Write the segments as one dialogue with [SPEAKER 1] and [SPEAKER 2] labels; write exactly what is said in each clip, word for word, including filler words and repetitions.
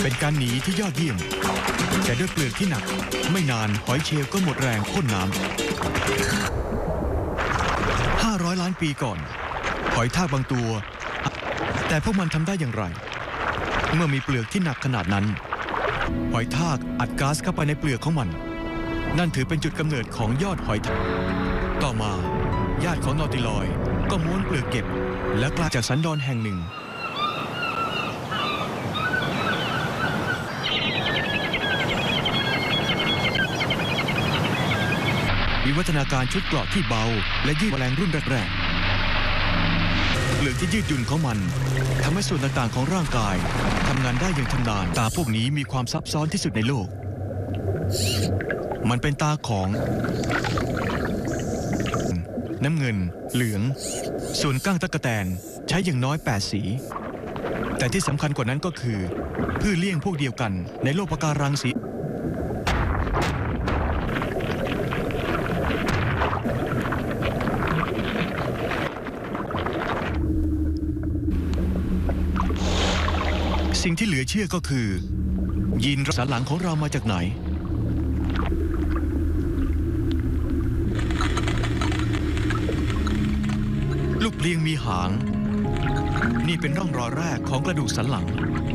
[SPEAKER 1] เป็นการหนีที่ยอดเยี่ยมแต่ด้วยเปลือกที่หนักไม่นานหอยเชลล์ก็หมดแรงพ่นน้ำห้าร้อยล้านปีก่อนหอยทากบางตัวแต่พวกมันทำได้อย่างไรเมื่อมีเปลือกที่หนักขนาดนั้นหอยทากอัดก๊าซเข้าไปในเปลือกของมันนั่นถือเป็นจุดกำเนิดของยอดหอยทากต่อมาญาติของนอติลอยก็ม้วนเปลือกเก็บและกลายจากสันดอนแห่งหนึ่งวิวัฒนาการชุดเกราะที่เบาและยืดแมลงรุ่นแรกๆเปลือกที่ยืดหยุ่นของมันทำให้ส่วนต่างๆของร่างกายทำงานได้อย่างชำนาญตาพวกนี้มีความซับซ้อนที่สุดในโลกมันเป็นตาของน้ำเงินเหลืองส่วนก้างตั๊กแตนใช้อย่างน้อยแปดสีแต่ที่สำคัญกว่านั้นก็คือพืชเลี้ยงพวกเดียวกันในโลกปะการังสีสิ่งที่เหลือเชื่อก็คือยีนสันหลังของเรามาจากไหนลูกเลี้ยงมีหางนี่เป็นร่องรอยแรกของกระดูกสันหลัง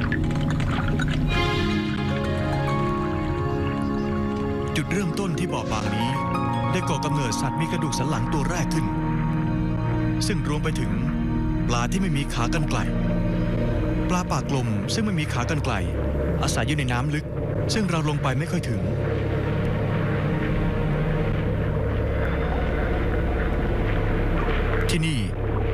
[SPEAKER 1] จุดเริ่มต้นที่บ่อบางนี้ได้ก่อกำเนิดสัตว์มีกระดูกสันหลังตัวแรกขึ้นซึ่งรวมไปถึงปลาที่ไม่มีขากรรไกรปลาปากกลมซึ่งไม่มีขากรรไกรอาศัยอยู่ในน้ำลึกซึ่งเราลงไปไม่ค่อยถึงที่นี่